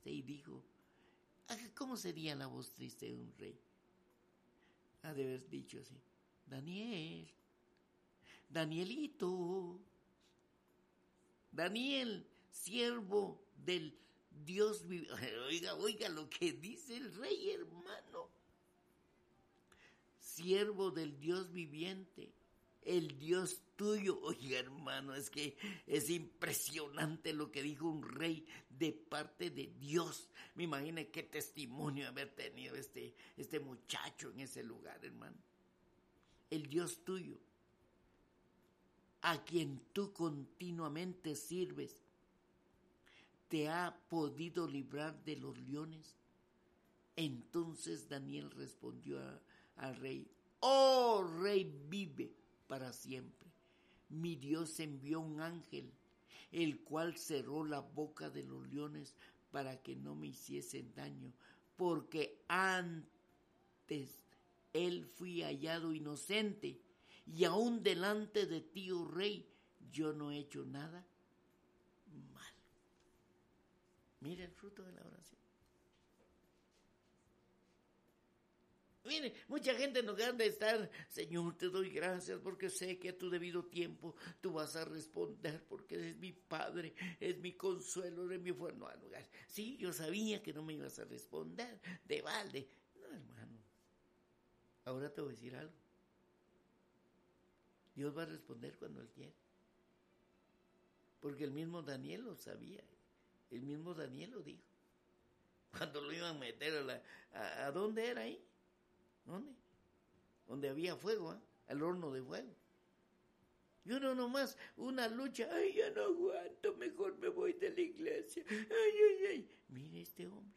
triste y dijo, ¿cómo sería la voz triste de un rey? Ha de haber dicho así, Daniel, Danielito, Daniel, siervo del Dios viviente. Oiga lo que dice el rey, hermano. Siervo del Dios viviente, el Dios tuyo. Oiga, hermano, es que es impresionante lo que dijo un rey de parte de Dios. Me imagino qué testimonio haber tenido este muchacho en ese lugar, hermano. El Dios tuyo, a quien tú continuamente sirves, ¿te ha podido librar de los leones? Entonces Daniel respondió al rey, oh rey, vive para siempre. Mi Dios envió un ángel, el cual cerró la boca de los leones para que no me hiciesen daño, porque antes él fui hallado inocente, y aún delante de ti, oh rey, yo no he hecho nada malo. Mira el fruto de la oración. Mire, mucha gente en lugar de estar, Señor, te doy gracias porque sé que a tu debido tiempo tú vas a responder porque eres mi Padre, es mi consuelo, eres mi fuerza. No, lugar. Sí, yo sabía que no me ibas a responder de balde. No, hermano. Ahora te voy a decir algo. Dios va a responder cuando Él quiere. Porque el mismo Daniel lo sabía. El mismo Daniel lo dijo. Cuando lo iban a meter ¿a dónde era ahí? ¿Dónde? Donde había fuego, al horno de fuego. Y uno nomás, una lucha, ay, ya no aguanto, mejor me voy de la iglesia. Ay, ay, ay. Mire este hombre.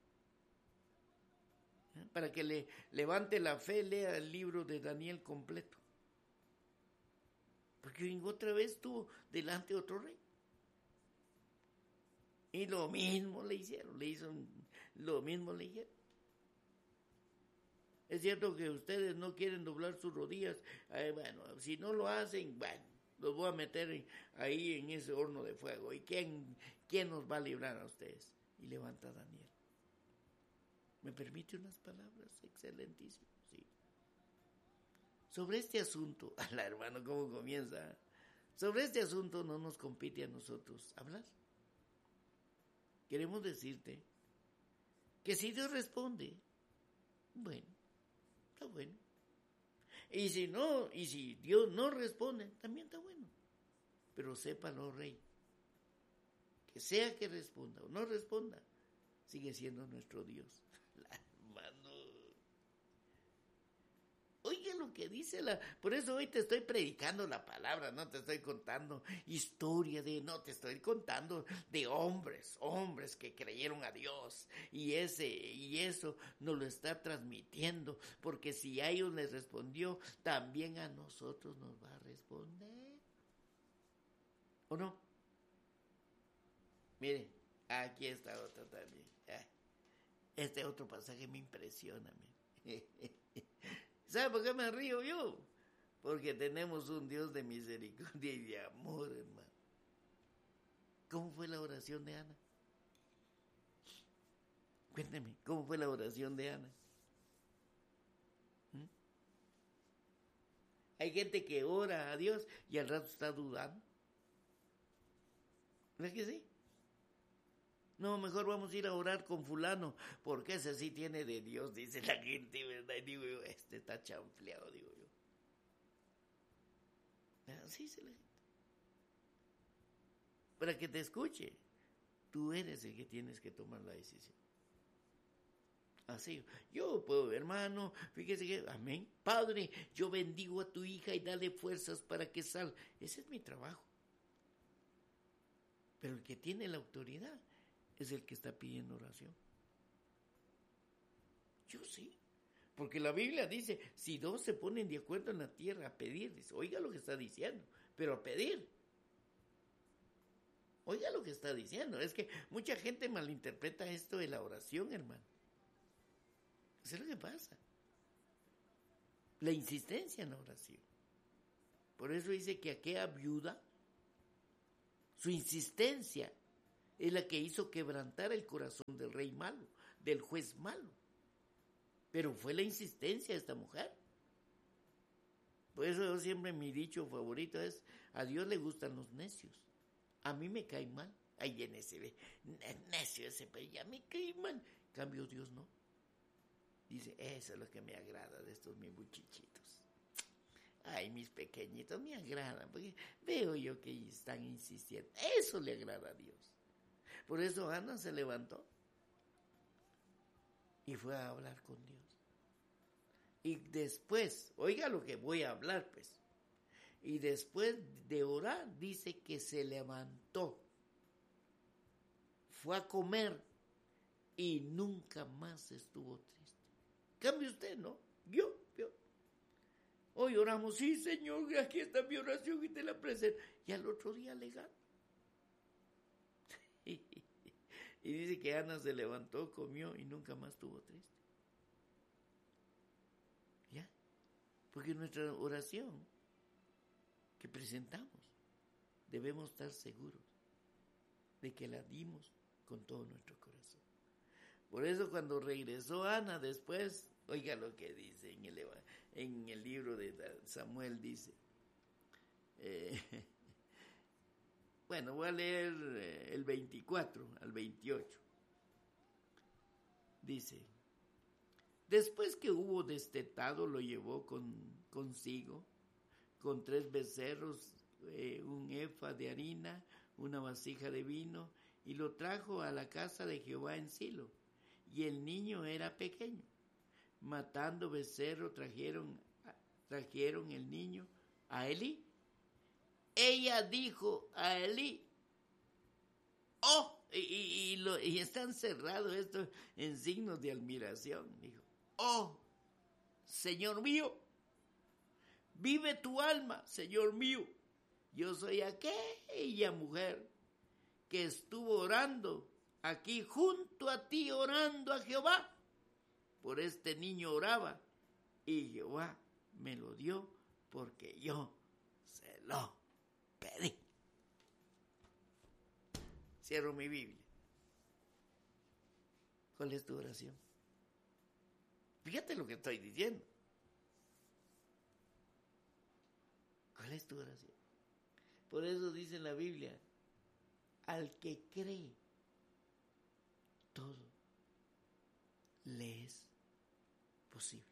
Para que le levante la fe, lea el libro de Daniel completo. Porque otra vez estuvo delante de otro rey. Y lo mismo le hicieron, lo mismo le hicieron. Es cierto que ustedes no quieren doblar sus rodillas. Bueno, si no lo hacen, bueno, los voy a meter ahí en ese horno de fuego. ¿Y quién nos va a librar a ustedes? Y levanta a Daniel. ¿Me permite unas palabras? Excelentísimo, sí. Sobre este asunto, la hermano, ¿cómo comienza? Sobre este asunto no nos compete a nosotros hablar. Queremos decirte que si Dios responde, bueno, está bueno. Y si no, y si Dios no responde, también está bueno. Pero sépalo, rey, que sea que responda o no responda, sigue siendo nuestro Dios. Hermano, oiga lo que dice por eso hoy te estoy predicando la palabra, no te estoy contando historia no te estoy contando de hombres que creyeron a Dios y eso nos lo está transmitiendo, porque si a ellos les respondió, también a nosotros nos va a responder. ¿O no? Mire, aquí está otro también. Este otro pasaje me impresiona. ¿Sabe por qué me río yo? Porque tenemos un Dios de misericordia y de amor, hermano. ¿Cómo fue la oración de Ana? Cuénteme, ¿cómo fue la oración de Ana? Hay gente que ora a Dios y al rato está dudando. ¿No es que sí? No, mejor vamos a ir a orar con fulano, porque ese sí tiene de Dios, dice la gente, ¿verdad? Y digo yo, este está chanfleado, digo yo. Así dice la gente. Para que te escuche, tú eres el que tienes que tomar la decisión. Así, yo puedo, hermano, fíjese que, amén. Padre, yo bendigo a tu hija y dale fuerzas para que salga. Ese es mi trabajo. Pero el que tiene la autoridad es el que está pidiendo oración. Yo sí. Porque la Biblia dice, si dos se ponen de acuerdo en la tierra a pedir, dice, oiga lo que está diciendo, pero a pedir. Oiga lo que está diciendo. Es que mucha gente malinterpreta esto de la oración, hermano. Eso es lo que pasa. La insistencia en la oración. Por eso dice que aquella viuda, su insistencia es la que hizo quebrantar el corazón del rey malo, del juez malo. Pero fue la insistencia de esta mujer. Por eso yo siempre mi dicho favorito es, a Dios le gustan los necios. A mí me cae mal. Ahí viene ese necio ese, pero ya me cae mal. En cambio Dios no. Dice, eso es lo que me agrada de estos mis muchachitos. Ay, mis pequeñitos me agradan, porque veo yo que están insistiendo. Eso le agrada a Dios. Por eso Ana se levantó y fue a hablar con Dios. Y después, oiga lo que voy a hablar, pues. Y después de orar, dice que se levantó, fue a comer y nunca más estuvo triste. Cambie usted, ¿no? Yo. Hoy oramos, sí, Señor, aquí está mi oración y te la presento. Y al otro día le gana. Y dice que Ana se levantó, comió y nunca más estuvo triste. ¿Ya? Porque nuestra oración que presentamos, debemos estar seguros de que la dimos con todo nuestro corazón. Por eso cuando regresó Ana después, oiga lo que dice en el libro de Samuel, dice, bueno, voy a leer el 24 al 28. Dice, después que hubo destetado, lo llevó consigo, con 3 becerros, un efa de harina, una vasija de vino, y lo trajo a la casa de Jehová en Silo. Y el niño era pequeño. Matando becerro, trajeron el niño a Elí. Ella dijo a Elí, y está encerrado esto en signos de admiración. Dijo, oh, Señor mío, vive tu alma, Señor mío. Yo soy aquella mujer que estuvo orando aquí junto a ti, orando a Jehová. Por este niño oraba y Jehová me lo dio porque yo se lo pedí. Cierro mi Biblia. ¿Cuál es tu oración? Fíjate lo que estoy diciendo. ¿Cuál es tu oración? Por eso dice la Biblia, al que cree, todo le es posible.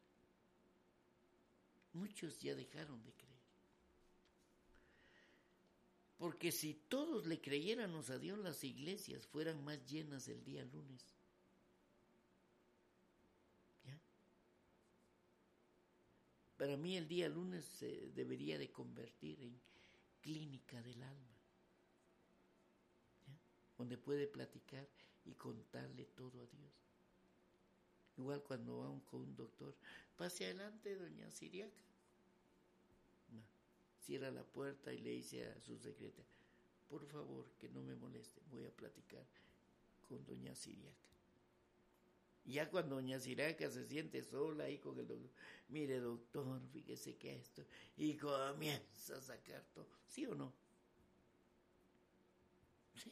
Muchos ya dejaron de creer. Porque si todos le creyéramos a Dios, las iglesias fueran más llenas el día lunes. ¿Ya? Para mí el día lunes se debería de convertir en clínica del alma, ¿ya? Donde puede platicar y contarle todo a Dios. Igual cuando vamos con un doctor, pase adelante, doña Siriaca. No. Cierra la puerta y le dice a su secretaria, por favor, que no me moleste, voy a platicar con doña Siriaca. Y ya cuando doña Siriaca se siente sola ahí con el doctor, mire doctor, fíjese que esto, y comienza a sacar todo, ¿sí o no? Sí.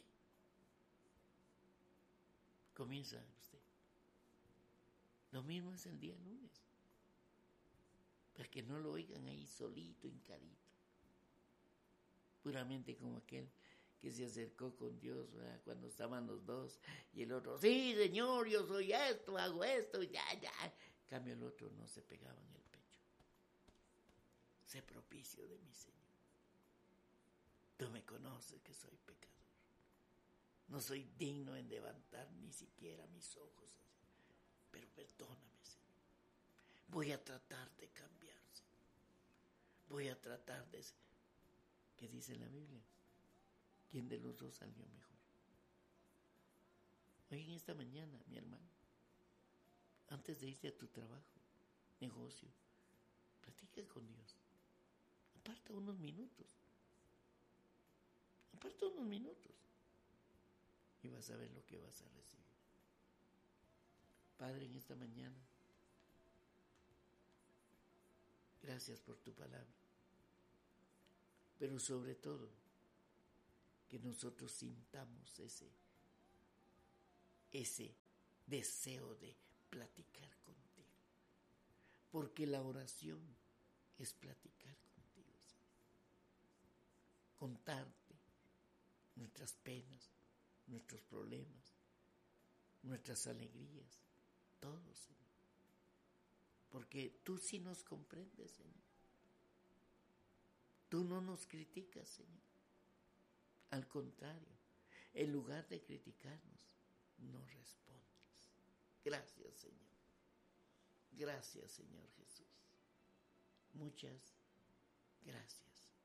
Comienza usted. Lo mismo es el día lunes. Para que no lo oigan ahí solito, hincadito. Puramente como aquel que se acercó con Dios, ¿verdad? Cuando estaban los dos. Y el otro, sí, Señor, yo soy esto, hago esto, ya. En cambio el otro no se pegaba en el pecho. Sé propicio de mi Señor. Tú me conoces que soy pecador. No soy digno en levantar ni siquiera mis ojos. Pero perdóname, Señor. Voy a tratar de cambiar, Señor. Voy a tratar de... ¿Qué dice la Biblia? ¿Quién de los dos salió mejor? Hoy en esta mañana, mi hermano, antes de irte a tu trabajo, negocio, platica con Dios. Aparta unos minutos. Y vas a ver lo que vas a recibir. Padre, en esta mañana, gracias por tu palabra. Pero sobre todo, que nosotros sintamos ese ese deseo de platicar contigo. Porque la oración es platicar contigo, Señor. Contarte nuestras penas, nuestros problemas, nuestras alegrías, todo, Señor. Porque tú sí nos comprendes, Señor. Tú no nos criticas, Señor. Al contrario, en lugar de criticarnos, nos respondes. Gracias, Señor. Gracias, Señor Jesús. Muchas gracias.